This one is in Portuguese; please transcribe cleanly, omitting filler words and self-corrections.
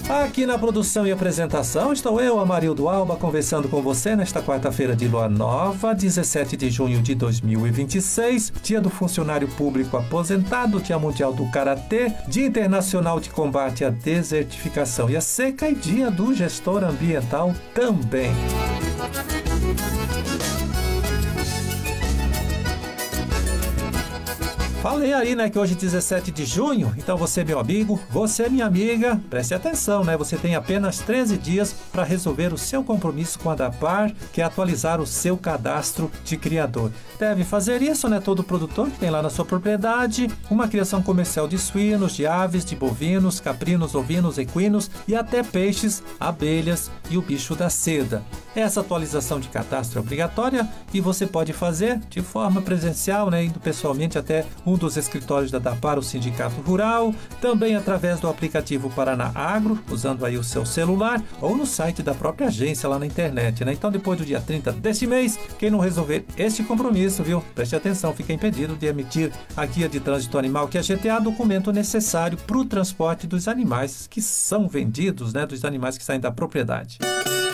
Aqui na produção e apresentação estou eu, Amarildo Alba, conversando com você nesta quarta-feira de lua nova, 17 de junho de 2026, dia do funcionário público aposentado, dia mundial do karatê, dia internacional de combate à desertificação e à seca e dia do gestor ambiental também. Falei aí, que hoje é 17 de junho, então você, meu amigo, você, minha amiga, preste atenção, Você tem apenas 13 dias para resolver o seu compromisso com a ADAPAR, que é atualizar o seu cadastro de criador. Deve fazer isso, todo produtor que tem lá na sua propriedade uma criação comercial de suínos, de aves, de bovinos, caprinos, ovinos, equinos e até peixes, abelhas e o bicho da seda. Essa atualização de cadastro é obrigatória e você pode fazer de forma presencial, indo pessoalmente até um dos escritórios da ADAPAR, o Sindicato Rural, também através do aplicativo Paraná Agro, usando aí o seu celular, ou no site da própria agência lá na internet, Então, depois do dia 30 deste mês, quem não resolver este compromisso, preste atenção, fica impedido de emitir a Guia de Trânsito Animal, que é a GTA, documento necessário para o transporte dos animais que são vendidos, dos animais que saem da propriedade.